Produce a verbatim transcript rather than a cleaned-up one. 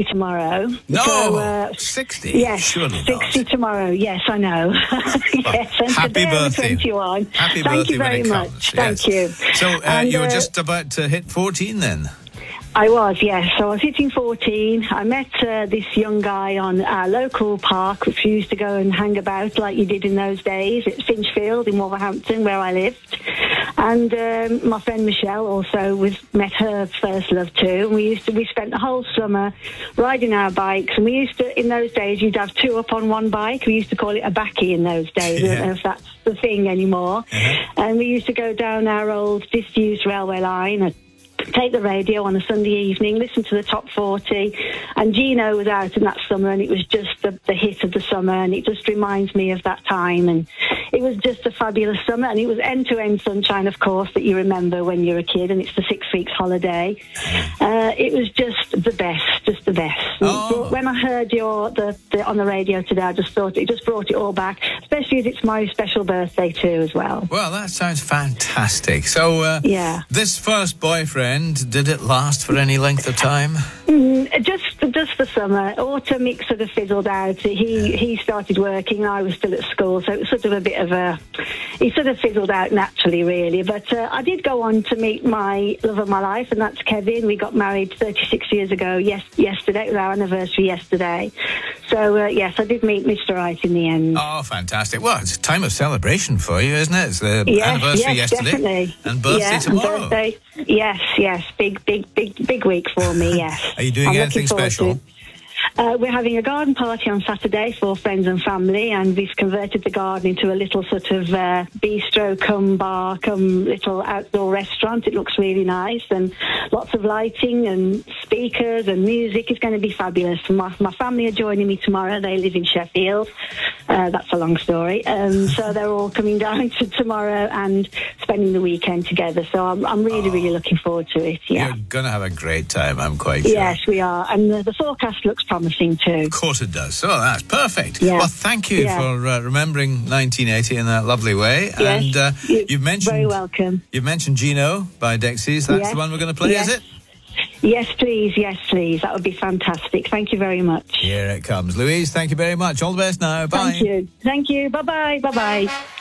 sixty tomorrow. No, so, uh, sixty? Yes, surely sixty not. tomorrow. Yes, I know. Yes, and Happy today I'm birthday. twenty-one. Happy Thank birthday you very when it much. comes. Thank yes. you. So uh, And, you were uh, just about to hit fourteen then? I was, yes. So I was hitting fourteen. I met uh, this young guy on our local park, which we used to go and hang about like you did in those days at Finchfield in Wolverhampton, where I lived. And um, my friend Michelle also was met her first love too. And we used to we spent the whole summer riding our bikes. And we used to, in those days, you'd have two up on one bike. We used to call it a backy in those days. Yeah. I don't know if that's the thing anymore. Uh-huh. And we used to go down our old disused railway line at take the radio on a Sunday evening, listen to the top forty, and Gino was out in that summer, and it was just the, the hit of the summer, and it just reminds me of that time, and it was just a fabulous summer, and it was end-to-end sunshine, of course, that you remember when you're a kid, and it's the six weeks holiday. Uh, it was just the best, just the best. Oh. When I heard your the, the on the radio today, I just thought it just brought it all back, especially as it's my special birthday too as well. Well, that sounds fantastic. So, uh, Yeah. this first boyfriend, did it last for any length of time? Mm, just just the summer. Autumn, it sort of fizzled out. He he started working, I was still at school, so it was sort of a bit of a... He sort of fizzled out naturally, really. But uh, I did go on to meet my love of my life, and that's Kevin. We got married thirty-six years ago, yes, yesterday. It was our anniversary yesterday. So, uh, yes, I did meet Mister Right in the end. Oh, fantastic. Well, it's a time of celebration for you, isn't it? It's the Yes, anniversary yes, yesterday. definitely. And birthday yeah, tomorrow. And birthday. Yes, yes. Big, big, big, big week for me, yes. Are you doing I'm anything looking forward special? to it. Uh, we're having a garden party on Saturday for friends and family, and we've converted the garden into a little sort of uh, bistro cum bar cum little outdoor restaurant. It looks really nice, and lots of lighting and speakers and music. Is going to be fabulous. My, my family are joining me tomorrow. They live in Sheffield. Uh, that's a long story. Um, so they're all coming down to tomorrow and spending the weekend together. So I'm, I'm really, Oh. really looking forward to it. Yeah. You're going to have a great time, I'm quite sure. Yes, we are. And the, the forecast looks promising too. Of course it does. So that's perfect. Yeah. Well, thank you Yeah. for uh, remembering nineteen eighty in that lovely way. Yes, And uh, you- you've mentioned very welcome. You've mentioned Gino by Dexys. That's Yes. the one we're going to play, Yes. is it? Yes, please. Yes, please. That would be fantastic. Thank you very much. Here it comes. Louise, thank you very much. All the best now. Bye. Thank you. Thank you. Bye-bye. Bye-bye.